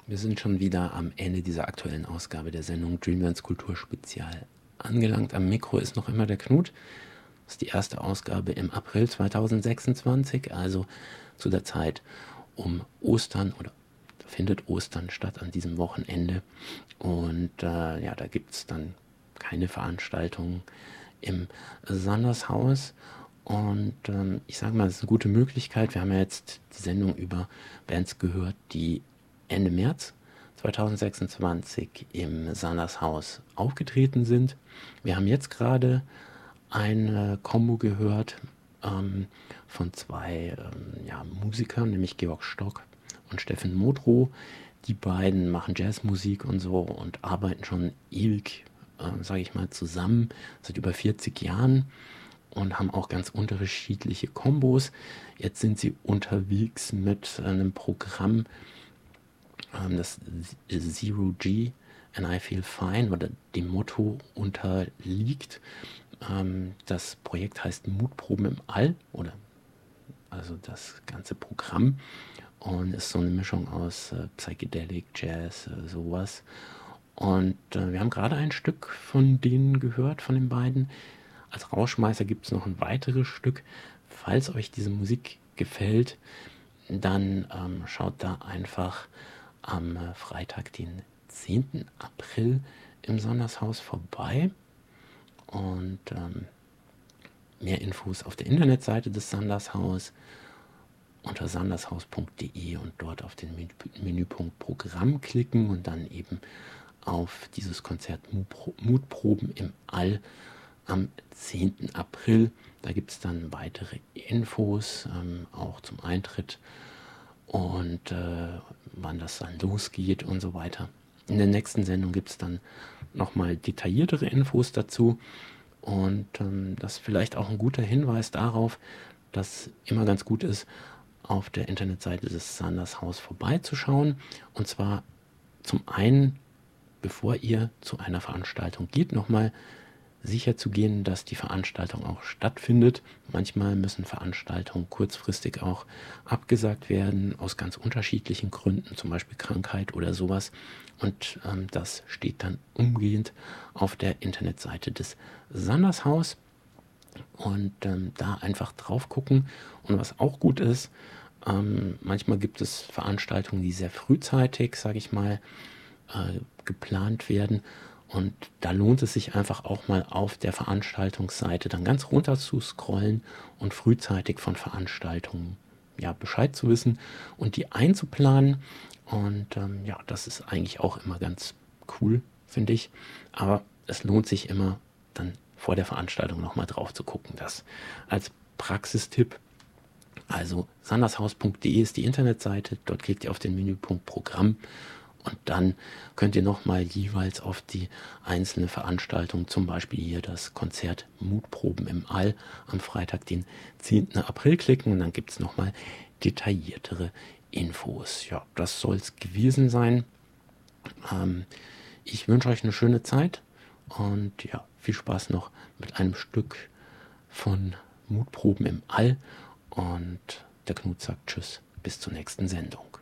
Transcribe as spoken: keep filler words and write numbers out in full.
Wir sind schon wieder am Ende dieser aktuellen Ausgabe der Sendung Dreamlands Kulturspezial angelangt. Am Mikro ist noch immer der Knut. Das ist die erste Ausgabe im April zweitausendsechsundzwanzig, also zu der Zeit um Ostern, oder findet Ostern statt an diesem Wochenende. Und äh, ja, da gibt es dann keine Veranstaltungen im Sandershaus. Und ähm, ich sage mal, das ist eine gute Möglichkeit. Wir haben ja jetzt die Sendung über Bands gehört, die Ende März zweitausendsechsundzwanzig im Sandershaus aufgetreten sind. Wir haben jetzt gerade eine Kombo gehört ähm, von zwei ähm, ja, Musikern, nämlich Georg Stock und Steffen Modrow. Die beiden machen Jazzmusik und so und arbeiten schon ewig, äh, sage ich mal, zusammen, seit über vierzig Jahren und haben auch ganz unterschiedliche Kombos. Jetzt sind sie unterwegs mit einem Programm, ähm, das Zero G and I Feel Fine oder dem Motto unterliegt. Ähm, das Projekt heißt Mutproben im All, oder also das ganze Programm, und ist so eine Mischung aus äh, Psychedelic, Jazz, äh, sowas. Und äh, wir haben gerade ein Stück von denen gehört, von den beiden. Als Rauschmeißer gibt es noch ein weiteres Stück. Falls euch diese Musik gefällt, dann ähm, schaut da einfach am äh, Freitag, den zehnten April im Sandershaus vorbei. Und ähm, mehr Infos auf der Internetseite des Sandershaus unter sandershaus punkt de und dort auf den Menüpunkt Programm klicken und dann eben auf dieses Konzert Mutproben im All am zehnten April. Da gibt es dann weitere Infos, ähm, auch zum Eintritt und äh, wann das dann losgeht und so weiter. In der nächsten Sendung gibt es dann nochmal detailliertere Infos dazu und ähm, das ist vielleicht auch ein guter Hinweis darauf, dass immer ganz gut ist, auf der Internetseite des Sandershaus vorbeizuschauen. Und zwar zum einen, bevor ihr zu einer Veranstaltung geht, nochmal sicher zu gehen, dass die Veranstaltung auch stattfindet. Manchmal müssen Veranstaltungen kurzfristig auch abgesagt werden, aus ganz unterschiedlichen Gründen, zum Beispiel Krankheit oder sowas. Und ähm, das steht dann umgehend auf der Internetseite des Sandershaus. Und ähm, da einfach drauf gucken. Und was auch gut ist, ähm, manchmal gibt es Veranstaltungen, die sehr frühzeitig, sage ich mal, äh, geplant werden. Und da lohnt es sich einfach auch mal auf der Veranstaltungsseite dann ganz runter zu scrollen und frühzeitig von Veranstaltungen ja, Bescheid zu wissen und die einzuplanen. Und ähm, ja, das ist eigentlich auch immer ganz cool, finde ich. Aber es lohnt sich immer, dann vor der Veranstaltung nochmal drauf zu gucken. Das als Praxistipp. Also sandershaus punkt de ist die Internetseite. Dort klickt ihr auf den Menüpunkt Programm und dann könnt ihr nochmal jeweils auf die einzelne Veranstaltung, zum Beispiel hier das Konzert Mutproben im All am Freitag, den zehnten April klicken und dann gibt es nochmal detailliertere Infos. Ja, das soll es gewesen sein. Ähm, ich wünsche euch eine schöne Zeit und ja, viel Spaß noch mit einem Stück von Mutproben im All. Und der Knut sagt Tschüss, bis zur nächsten Sendung.